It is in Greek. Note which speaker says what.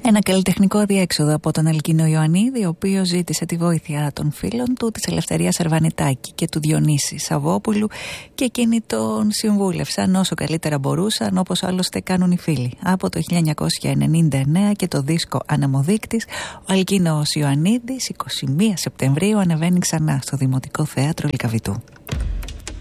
Speaker 1: Ένα καλλιτεχνικό διέξοδο από τον Αλκίνο Ιωαννίδη, ο οποίος ζήτησε τη βοήθεια των φίλων του, της Ελευθερίας Αρβανιτάκη και του Διονύση Σαββόπουλου, και εκείνοι τον συμβούλευσαν όσο καλύτερα μπορούσαν, όπως άλλωστε κάνουν οι φίλοι. Από το 1999 και το δίσκο Ανεμοδείκτης, ο Αλκίνος Ιωαννίδης 21 Σεπτεμβρίου ανεβαίνει ξανά στο Δημοτικό Θέατρο Λυκαβητού.